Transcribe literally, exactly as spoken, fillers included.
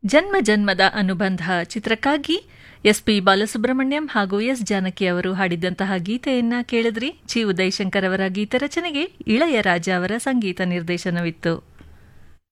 ಜನ್ಮ ಜನ್ಮದ ಅನುಬಂಧ ಚಿತ್ರಕ್ಕಾಗಿ ಎಸ್ ಪಿ ಬಾಲಸುಬ್ರಹ್ಮಣ್ಯಂ ಹಾಗೂ ಎಸ್ ಜಾನಕಿ ಅವರು ಹಾಡಿದ್ದಂತಹ ಗೀತೆಯನ್ನ ಕೇಳಿದ್ರಿ. ಜಿ ಉದಯಶಂಕರ್ ಅವರ ಗೀತ ರಚನೆಗೆ ಇಳೆಯರಾಜ ಅವರ ಸಂಗೀತ ನಿರ್ದೇಶನವಿತ್ತು.